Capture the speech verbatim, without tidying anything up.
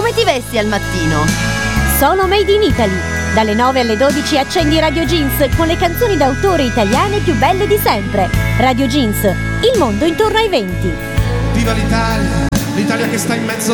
Come ti vesti al mattino? Sono Made in Italy. Dalle nove alle dodici accendi Radio Jeans con le canzoni d'autore italiane più belle di sempre. Radio Jeans, il mondo intorno ai venti. Viva l'Italia, l'Italia che sta in mezzo